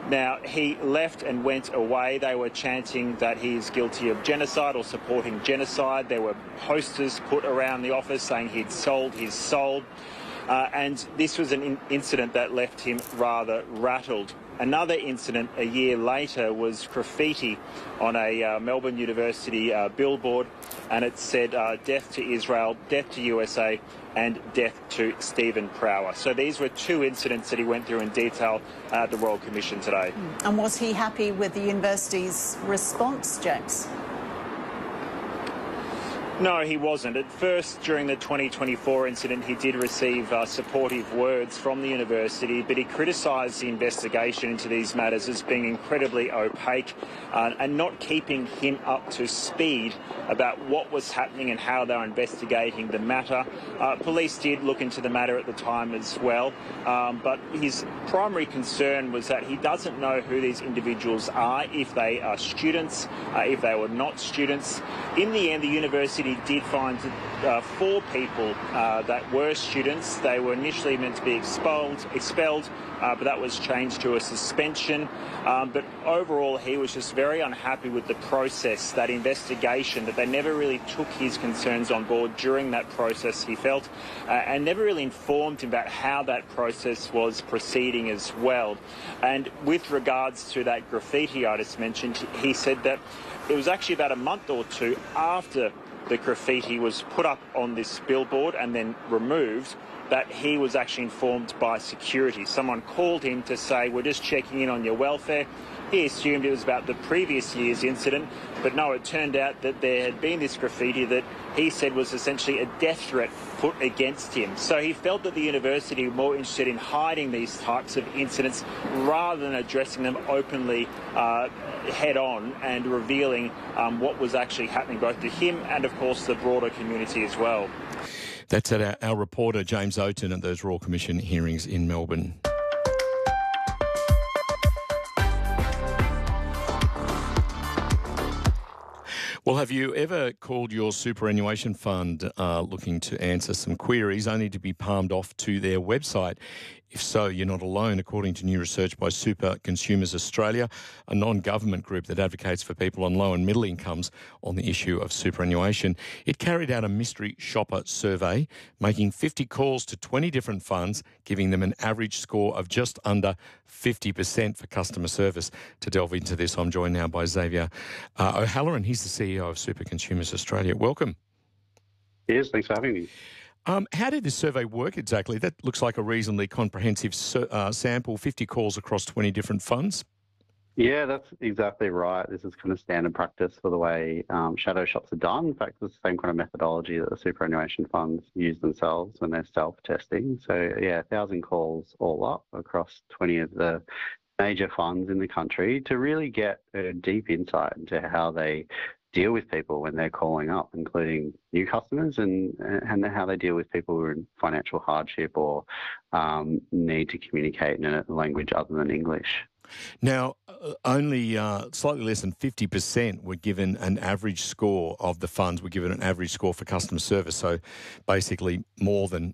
Now, he left and went away. They were chanting that he is guilty of genocide or supporting genocide. There were posters put around the office saying he'd sold his soul. And this was an incident that left him rather rattled. Another incident a year later was graffiti on a Melbourne University billboard, and it said death to Israel, death to USA, and death to Stephen Prower. So these were two incidents that he went through in detail at the Royal Commission today. And was he happy with the university's response, James? No, he wasn't. At first, during the 2024 incident, he did receive supportive words from the university, but he criticised the investigation into these matters as being incredibly opaque and not keeping him up to speed about what was happening and how they were investigating the matter. Police did look into the matter at the time as well, but his primary concern was that he doesn't know who these individuals are, if they are students, if they were not students. In the end, the university did find 4 people that were students. They were initially meant to be expelled, but that was changed to a suspension. But overall, he was just very unhappy with the process, that investigation, that they never really took his concerns on board during that process, he felt, and never really informed him about how that process was proceeding as well. And with regards to that graffiti I just mentioned, he said that it was actually about a month or two after the graffiti was put up on this billboard and then removed that he was actually informed by security. Someone called him to say, we're just checking in on your welfare. He assumed it was about the previous year's incident, but no, it turned out that there had been this graffiti that he said was essentially a death threat put against him. So he felt that the university were more interested in hiding these types of incidents rather than addressing them openly head on and revealing what was actually happening both to him and, of course, the broader community as well. That's at our reporter, James Oaten, at those Royal Commission hearings in Melbourne. Well, have you ever called your superannuation fund looking to answer some queries only to be palmed off to their website? If so, you're not alone, according to new research by Super Consumers Australia, a non-government group that advocates for people on low and middle incomes on the issue of superannuation. It carried out a mystery shopper survey, making 50 calls to 20 different funds, giving them an average score of just under 50% for customer service. To delve into this, I'm joined now by Xavier O'Halloran. He's the CEO of Super Consumers Australia. Welcome. Yes, thanks for having me. How did this survey work exactly? That looks like a reasonably comprehensive sample, 50 calls across 20 different funds. Yeah, that's exactly right. This is kind of standard practice for the way shadow shops are done. In fact, it's the same kind of methodology that the superannuation funds use themselves when they're self-testing. So, yeah, 1,000 calls all up across 20 of the major funds in the country to really get a deep insight into how they deal with people when they're calling up, including new customers, and how they deal with people who are in financial hardship or need to communicate in a language other than English. Now, only slightly less than 50% were given an average score of the funds, were given an average score for customer service. So basically more than,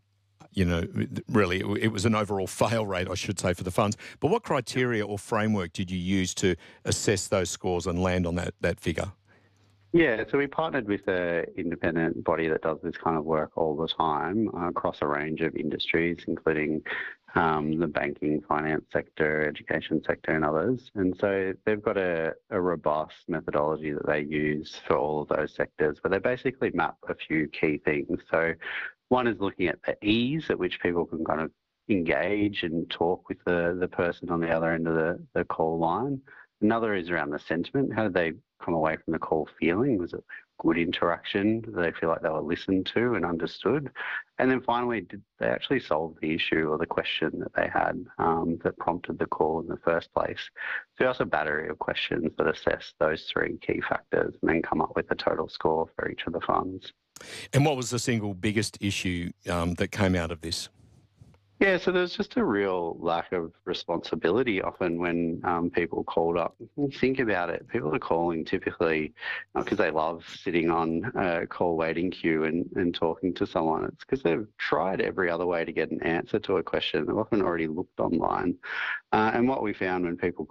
really, it was an overall fail rate, I should say, for the funds. But what criteria or framework did you use to assess those scores and land on that figure? Yeah, so we partnered with an independent body that does this kind of work all the time across a range of industries, including the banking, finance sector, education sector and others. And so they've got a robust methodology that they use for all of those sectors, where they basically map a few key things. So one is looking at the ease at which people can kind of engage and talk with the person on the other end of the call line. Another is around the sentiment. How did they come away from the call feeling? Was it good interaction? Did they feel like they were listened to and understood? And then finally, did they actually solve the issue or the question that they had that prompted the call in the first place? So there's a battery of questions that assess those 3 key factors and then come up with a total score for each of the funds. And what was the single biggest issue that came out of this? Yeah, so there's just a real lack of responsibility often when people called up. When you think about it, people are calling typically not because they love sitting on a call waiting queue and talking to someone. It's because they've tried every other way to get an answer to a question. They've often already looked online. And what we found when people